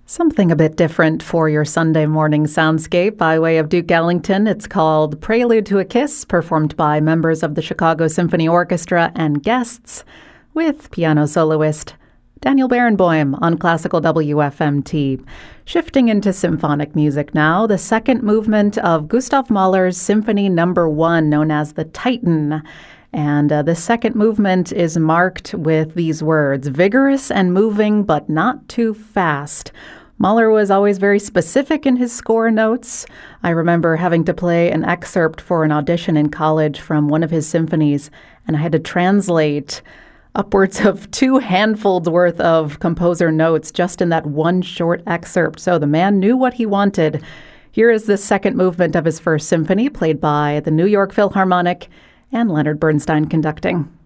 Something a bit different for your Sunday morning soundscape by way of Duke Ellington. It's called Prelude to a Kiss, performed by members of the Chicago Symphony Orchestra and guests, with piano soloist Daniel Barenboim on Classical WFMT. Shifting into symphonic music now, the second movement of Gustav Mahler's Symphony No. 1, known as the Titan. And the second movement is marked with these words, vigorous and moving, but not too fast. Mahler was always very specific in his score notes. I remember having to play an excerpt for an audition in college from one of his symphonies, and I had to translate upwards of 2 handfuls worth of composer notes just in that one short excerpt. So the man knew what he wanted. Here is the second movement of his first symphony, played by the New York Philharmonic and Leonard Bernstein conducting.